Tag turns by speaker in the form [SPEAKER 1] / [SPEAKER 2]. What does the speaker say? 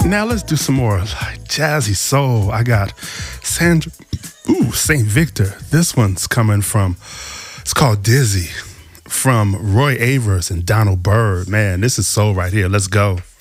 [SPEAKER 1] Now let's do some more jazzy soul. I got Sandra, St. Victor. This one's coming from, it's called Dizzy, from Roy Avers and Donald Byrd. Man, this is soul right here. Let's go.